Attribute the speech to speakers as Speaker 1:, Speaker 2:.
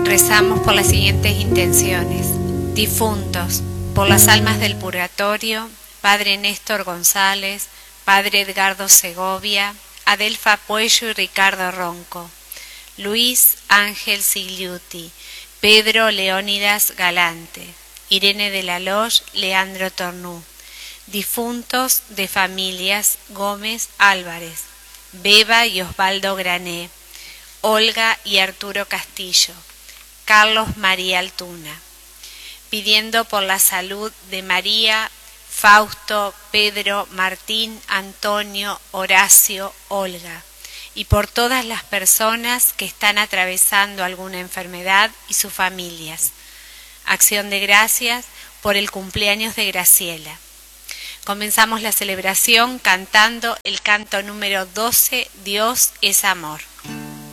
Speaker 1: Rezamos por las siguientes intenciones: difuntos, por las almas del purgatorio, Padre Néstor González, Padre Edgardo Segovia, Adelfa Puello y Ricardo Ronco, Luis Ángel Sigliuti, Pedro Leónidas Galante, Irene de la Loge, Leandro Tornú. Difuntos de familias Gómez Álvarez, Beba y Osvaldo Grané, Olga y Arturo Castillo, Carlos María Altuna. Pidiendo por la salud de María, Fausto, Pedro, Martín, Antonio, Horacio, Olga, y por todas las personas que están atravesando alguna enfermedad y sus familias. Acción de gracias por el cumpleaños de Graciela. Comenzamos la celebración cantando el canto número 12, Dios es amor.